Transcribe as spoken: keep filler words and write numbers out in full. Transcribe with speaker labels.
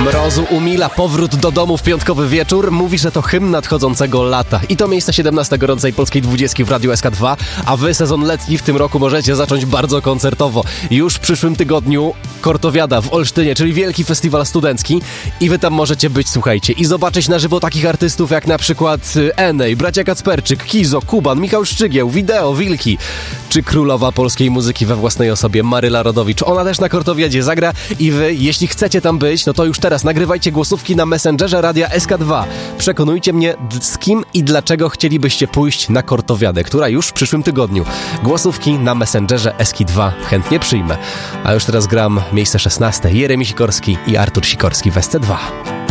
Speaker 1: Mrozu umila, powrót do domu w piątkowy wieczór. Mówi, że to hymn nadchodzącego lata. I to miejsce siedemnaste gorącej polskiej dwudziestki w Radiu S K dwa, a wy sezon letni w tym roku możecie zacząć bardzo koncertowo. Już w przyszłym tygodniu Kortowiada w Olsztynie, czyli wielki festiwal studencki i wy tam możecie być, słuchajcie, i zobaczyć na żywo takich artystów jak na przykład Enej, bracia Kacperczyk, Kizo, Kuban, Michał Szczygieł, Wideo, Wilki, czy królowa polskiej muzyki we własnej osobie Maryla Rodowicz. Ona też na Kortowiadzie zagra i wy, jeśli chcecie tam być, no to już teraz nagrywajcie głosówki na Messengerze Radia S K dwa. Przekonujcie mnie, z kim i dlaczego chcielibyście pójść na Kortowiadę, która już w przyszłym tygodniu. Głosówki na Messengerze S K dwa chętnie przyjmę. A już teraz gram miejsce szesnaste. Jeremi Sikorski i Artur Sikorski w S C dwa.